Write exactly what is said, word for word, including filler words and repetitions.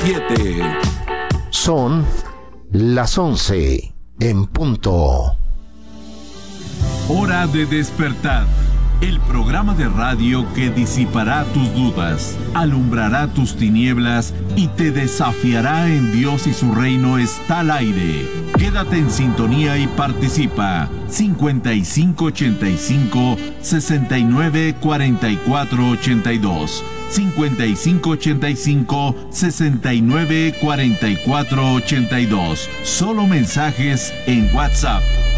siete. Son las once en punto. Hora de despertar. El programa de radio que disipará tus dudas, alumbrará tus tinieblas y te desafiará en Dios y su reino está al aire. Quédate en sintonía y participa. cincuenta y cinco ochenta y cinco, sesenta y nueve cuarenta y cuatro ochenta y dos. cincuenta y cinco ochenta y cinco, sesenta y nueve cuarenta y cuatro ochenta y dos. Solo mensajes en WhatsApp.